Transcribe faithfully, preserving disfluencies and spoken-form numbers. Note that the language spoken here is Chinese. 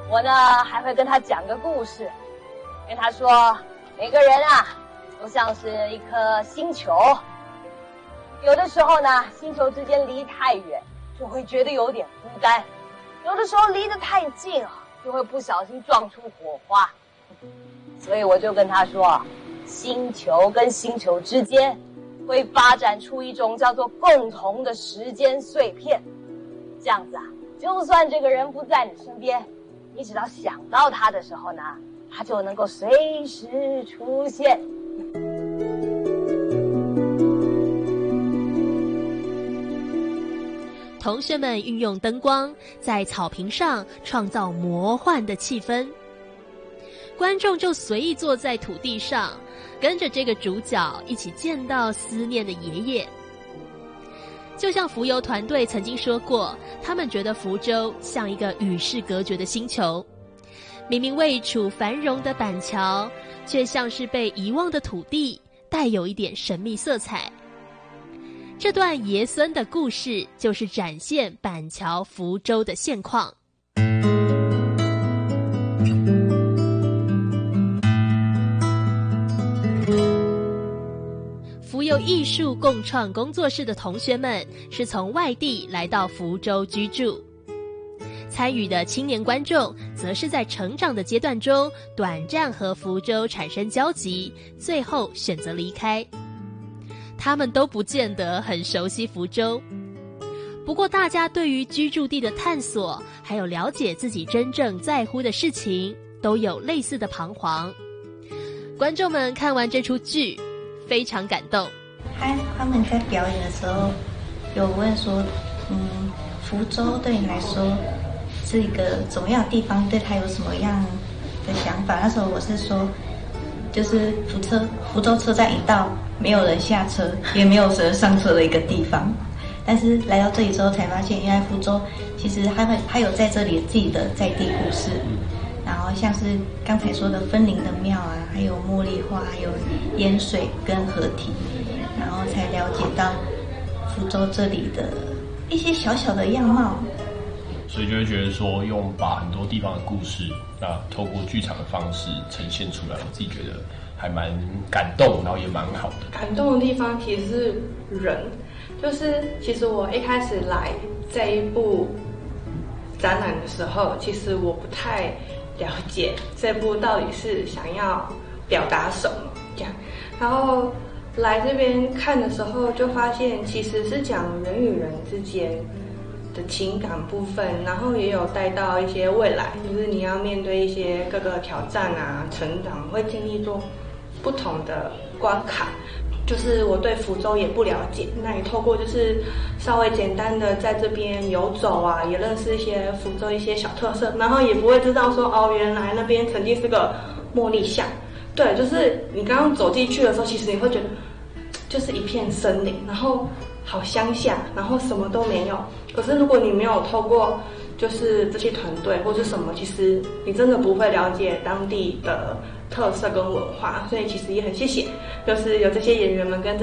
我呢还会跟他讲个故事，跟他说每个人啊都像是一颗星球，有的时候呢星球之间离太远就会觉得有点孤单，有的时候离得太近啊就会不小心撞出火花。所以我就跟他说，星球跟星球之间会发展出一种叫做共同的时间碎片，这样子啊，就算这个人不在你身边，你只要想到他的时候呢，他就能够随时出现。 同学们运用灯光，在草坪上创造魔幻的气氛，观众就随意坐在土地上，跟着这个主角一起见到思念的爷爷。就像浮游团队曾经说过，他们觉得福州像一个与世隔绝的星球，明明位处繁荣的板桥，却像是被遗忘的土地，带有一点神秘色彩。这段爷孙的故事就是展现板桥福州的现况。福游艺术共创工作室的同学们是从外地来到福州居住，参与的青年观众则是在成长的阶段中短暂和福州产生交集，最后选择离开。他们都不见得很熟悉福州，不过大家对于居住地的探索，还有了解自己真正在乎的事情，都有类似的彷徨。观众们看完这出剧，非常感动。 他他们在表演的时候，有问说，嗯，福州对你来说是一个怎么样的地方？对他有什么样的想法？那时候我是说，就是福车福州车站一到，没有人下车，也没有人上车的一个地方。但是来到这里之后，才发现原来福州其实还会还有在这里自己的在地故事。然后像是刚才说的分灵的庙啊，还有茉莉花，还有烟水跟合体，然后才了解到福州这里的一些小小的样貌。 所以就会觉得说，用把很多地方的故事，那透过剧场的方式呈现出来，我自己觉得还蛮感动，然后也蛮好的。 感动的地方其实是人，就是其实我一开始来这一部展览的时候，其实我不太了解这部到底是想要表达什么这样，然后来这边看的时候，就发现其实是讲人与人之间的情感部分，然后也有带到一些未来，就是你要面对一些各个挑战啊，成长会经历过不同的关卡。就是我对福州也不了解，那你透过就是稍微简单的在这边游走啊，也认识一些福州一些小特色，然后也不会知道说哦，原来那边曾经是个茉莉巷。对，就是你刚刚走进去的时候，其实你会觉得就是一片森林，然后好乡下，然后什么都没有。可是如果你没有透过就是这些团队或是什么，其实你真的不会了解当地的特色跟文化。所以其实也很谢谢，就是有这些演员们跟